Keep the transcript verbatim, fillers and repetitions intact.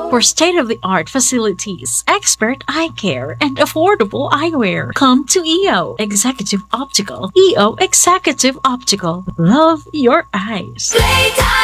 For state-of-the-art facilities, expert eye care, and affordable eyewear, come to E O Executive Optical. E O Executive Optical. Love your eyes.